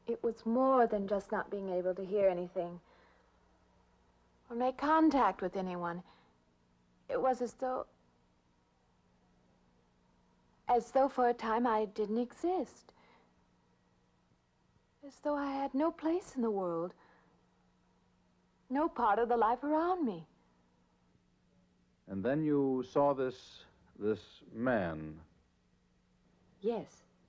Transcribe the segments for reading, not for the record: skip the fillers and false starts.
It was more than just not being able to hear anything or make contact with anyone. It was as though for a time I didn't exist. As though I had no place in the world. No part of the life around me. And then you saw this man. Yes.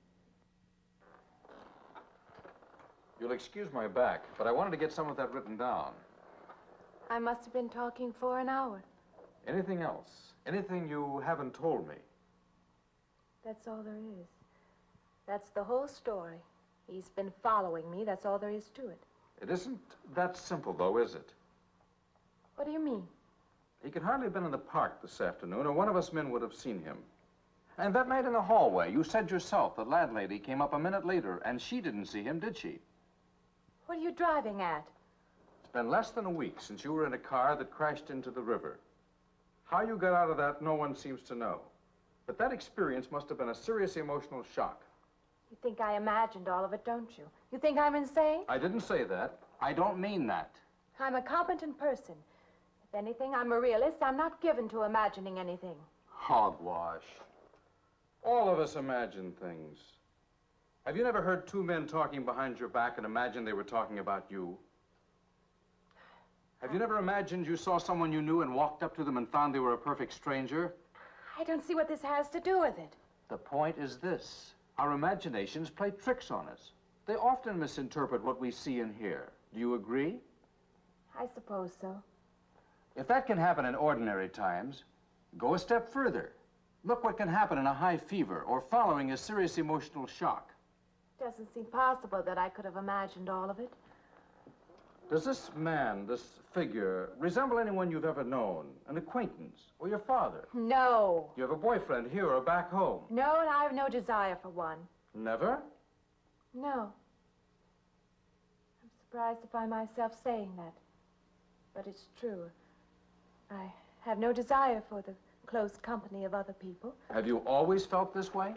You'll excuse my back, but I wanted to get some of that written down. I must have been talking for an hour. Anything else? Anything you haven't told me? That's all there is. That's the whole story. He's been following me. That's all there is to it. It isn't that simple, though, is it? What do you mean? He could hardly have been in the park this afternoon, or one of us men would have seen him. And that night in the hallway, you said yourself the landlady came up a minute later, and she didn't see him, did she? What are you driving at? It's been less than a week since you were in a car that crashed into the river. How you got out of that, no one seems to know. But that experience must have been a serious emotional shock. You think I imagined all of it, don't you? You think I'm insane? I didn't say that. I don't mean that. I'm a competent person. If anything, I'm a realist. I'm not given to imagining anything. Hogwash. All of us imagine things. Have you never heard two men talking behind your back and imagined they were talking about you? Have you never imagined you saw someone you knew and walked up to them and found they were a perfect stranger? I don't see what this has to do with it. The point is this. Our imaginations play tricks on us. They often misinterpret what we see and hear. Do you agree? I suppose so. If that can happen in ordinary times, go a step further. Look what can happen in a high fever or following a serious emotional shock. It doesn't seem possible that I could have imagined all of it. Does this man, this figure, resemble anyone you've ever known? An acquaintance? Or your father? No. You have a boyfriend here or back home? No, and I have no desire for one. Never? No. I'm surprised to find myself saying that. But it's true. I have no desire for the close company of other people. Have you always felt this way?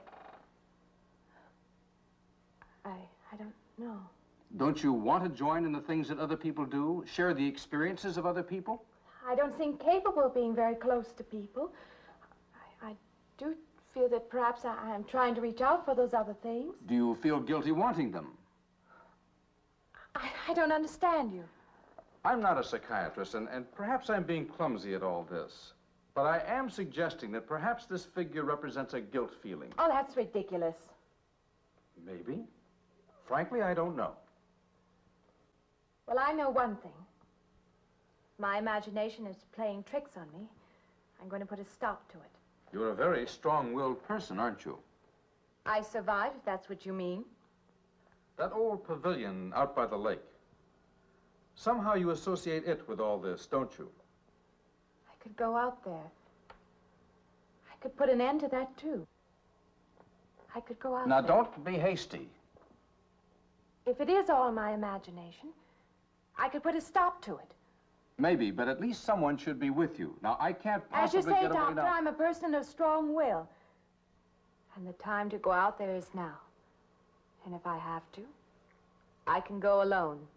I don't know. Don't you want to join in the things that other people do? Share the experiences of other people? I don't seem capable of being very close to people. I do feel that perhaps I am trying to reach out for those other things. Do you feel guilty wanting them? I don't understand you. I'm not a psychiatrist, and perhaps I'm being clumsy at all this. But I am suggesting that perhaps this figure represents a guilt feeling. Oh, that's ridiculous. Maybe. Frankly, I don't know. Well, I know one thing. My imagination is playing tricks on me. I'm going to put a stop to it. You're a very strong-willed person, aren't you? I survived, if that's what you mean. That old pavilion out by the lake. Somehow you associate it with all this, don't you? I could go out there. I could put an end to that, too. I could go out Now, there. don't be hasty. If it is all my imagination, I could put a stop to it. Maybe, but at least someone should be with you. Now, I can't possibly As you say, get away Doctor, now. I'm a person of strong will. And the time to go out there is now. And if I have to, I can go alone.